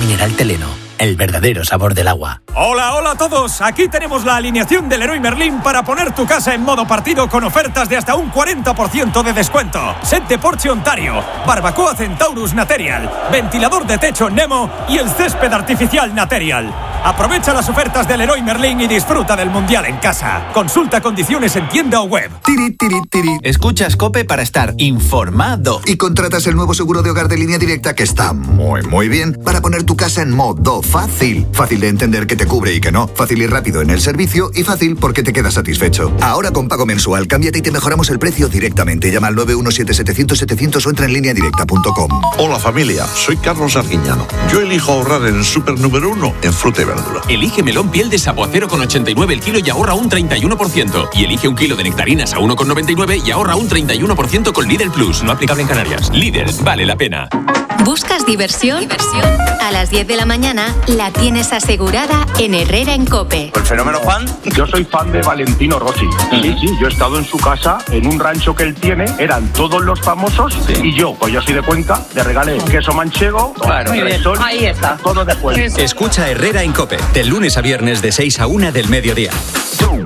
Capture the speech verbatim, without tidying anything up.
mineral Teleno, el verdadero sabor del agua. Hola, hola a todos. Aquí tenemos la alineación del Leroy Merlin para poner tu casa en modo partido con ofertas de hasta un cuarenta por ciento de descuento. Set de Porsche Ontario, barbacoa Centaurus Material, ventilador de techo Nemo y el césped artificial Material. Aprovecha las ofertas del Leroy Merlin y disfruta del Mundial en casa. Consulta condiciones en tienda o web. Tiri, tiri, tiri. Escuchas COPE para estar informado. Y contratas el nuevo seguro de hogar de Línea Directa que está muy, muy bien para poner tu casa en modo fácil. Fácil de entender que te cubre y que no. Fácil y rápido en el servicio y fácil porque te quedas satisfecho. Ahora con pago mensual, cámbiate y te mejoramos el precio directamente. Llama al nueve uno siete siete cero cero setecientos o entra en línea directa punto com. Hola familia, soy Carlos Arguiñano. Yo elijo ahorrar en el súper número uno en fruta y verdura. Elige melón piel de sapo a cero coma ochenta y nueve el kilo y ahorra un treinta y uno por ciento. Y elige un kilo de nectarinas a uno coma noventa y nueve y ahorra un treinta y uno por ciento con Lidl Plus. No aplicable en Canarias. Lidl, vale la pena. ¿Buscas diversión? ¿Diversión? A las diez de la mañana la tienes asegurada en Herrera en COPE. ¿El fenómeno fan? Yo soy fan de Valentino Rossi. Uh-huh. Sí, sí, yo he estado en su casa, en un rancho que él tiene, eran todos los famosos, sí. Y yo, pues yo soy de Cuenca, le regalé queso manchego, claro, sol, ahí está. Todo de Cuenca. Escucha Herrera en COPE, de lunes a viernes de seis a una del mediodía.